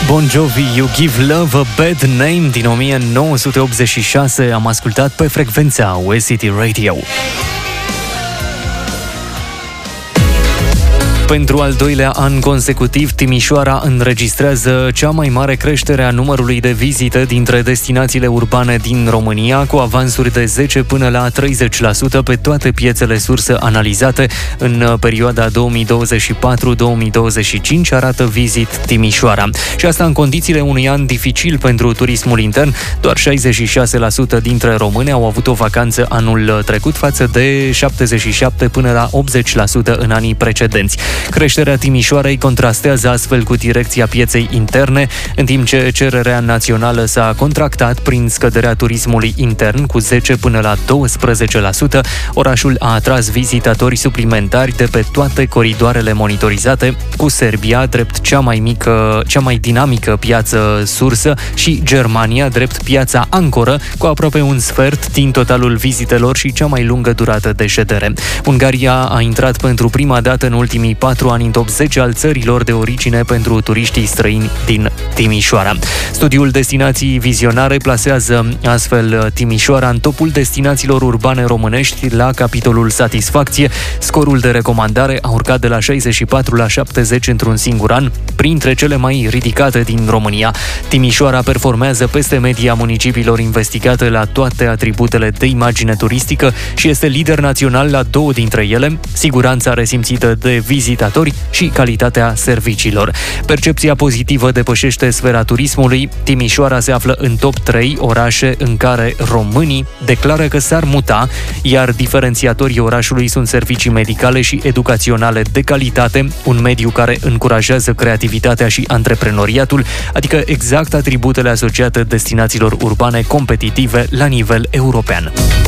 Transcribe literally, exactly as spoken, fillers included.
Bon Jovi, You Give Love a Bad Name din o mie nouă sute optzeci și șase, am ascultat pe frecvența West City Radio. Pentru al doilea an consecutiv, Timișoara înregistrează cea mai mare creștere a numărului de vizite dintre destinațiile urbane din România, cu avansuri de zece până la treizeci la sută pe toate piețele sursă analizate în perioada două mii douăzeci și patru două mii douăzeci și cinci, arată Visit Timișoara. Și asta în condițiile unui an dificil pentru turismul intern. Doar șaizeci și șase la sută dintre români au avut o vacanță anul trecut, față de șaptezeci și șapte până la optzeci la sută în anii precedenți. Creșterea Timișoarei contrastează astfel cu direcția pieței interne, în timp ce cererea națională s-a contractat prin scăderea turismului intern cu zece până la doisprezece la sută. Orașul a atras vizitatori suplimentari de pe toate coridoarele monitorizate, cu Serbia drept cea mai mică, cea mai dinamică piață sursă și Germania drept piața ancoră, cu aproape un sfert din totalul vizitelor și cea mai lungă durată de ședere. Ungaria a intrat pentru prima dată în ultimii patru ani în top zece al țărilor de origine pentru turiștii străini din Timișoara. Studiul Destinații Vizionare plasează astfel Timișoara în topul destinațiilor urbane românești la capitolul satisfacție. Scorul de recomandare a urcat de la șaizeci și patru la șaptezeci într-un singur an, printre cele mai ridicate din România. Timișoara performează peste media municipiilor investigate la toate atributele de imagine turistică și este lider național la două dintre ele: siguranța resimțită de vizitatori și calitatea serviciilor. Percepția pozitivă depășește sfera turismului. Timișoara se află în top trei orașe în care românii declară că s-ar muta, iar diferențiatorii orașului sunt servicii medicale și educaționale de calitate, un mediu care încurajează creativitatea și antreprenoriatul, adică exact atributele asociate destinațiilor urbane competitive la nivel european.